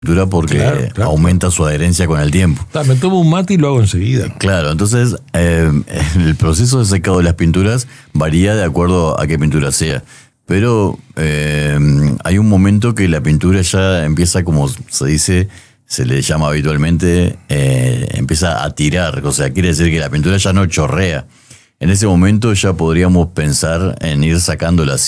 pintura porque Claro. aumenta su adherencia con el tiempo. Me tomo un mate y lo hago enseguida. Claro, entonces el proceso de secado de las pinturas varía de acuerdo a qué pintura sea. Pero hay un momento que la pintura ya empieza, como se dice, se le llama habitualmente, empieza a tirar. O sea, quiere decir que la pintura ya no chorrea. En ese momento ya podríamos pensar en ir sacándola